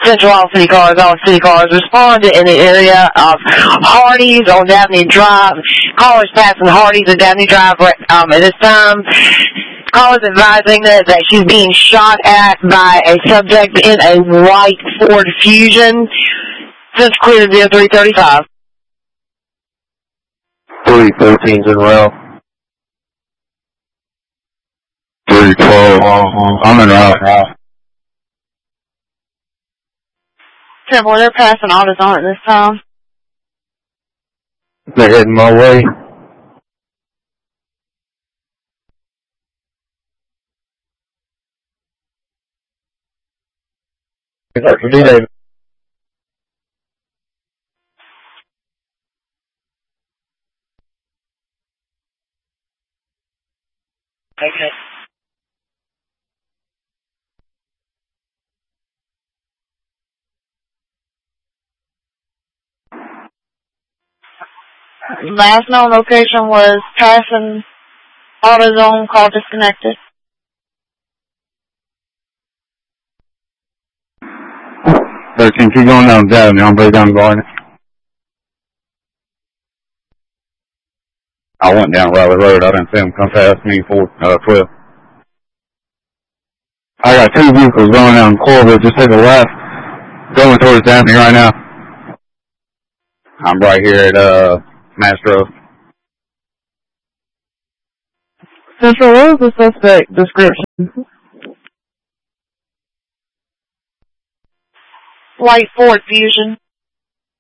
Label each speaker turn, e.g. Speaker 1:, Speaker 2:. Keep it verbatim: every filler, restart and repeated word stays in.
Speaker 1: Central all city cars, all city cars responded in the area of Hardee's on Dabney Drive. Callers passing Hardee's and Dabney Drive um, at this time. Callers advising that, that she's being shot at by a subject in a white Ford Fusion. Since clear to three thirty-five.
Speaker 2: three thirteen's in route. three twelve. I'm in route.
Speaker 1: Temple, they're passing AutoZone at this time.
Speaker 2: They're heading my way. D-Day.
Speaker 1: Okay. Last known location was passing AutoZone, call disconnected.
Speaker 2: thirteen, keep going down Dabney. I'm break down Garden. I went down Riley Road. I didn't see him come past me for uh, twelve. I got two vehicles going down Corbett. Just take a left. Going towards Dabney right now. I'm right here at uh, Mastro.
Speaker 1: Central, what was the suspect description? White Ford Fusion.